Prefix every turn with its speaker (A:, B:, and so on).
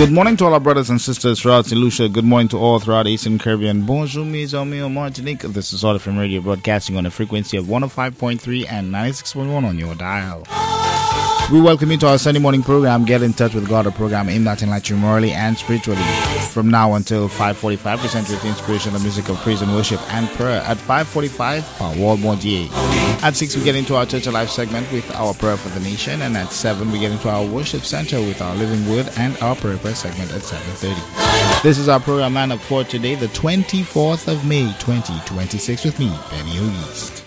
A: Good morning to all our brothers and sisters throughout St. Lucia. Good morning to all throughout Eastern Caribbean. Bonjour, mes amis, Martinique. This is RFM Radio broadcasting on a frequency of 105.3 and 96.1 on your dial. We welcome you to our Sunday morning program, Get in Touch with God, a program aimed at enlightening morally and spiritually. From now until 5:45, present with inspirational music of praise and worship and prayer. At 5:45, Power World Mordier. At 6, we get into our Church Alive segment with our prayer for the nation. And at 7, we get into our worship center with our living word and our prayer segment at 7:30. This is our program lineup for today, the 24th of May, 2026, with me, Benny O'East.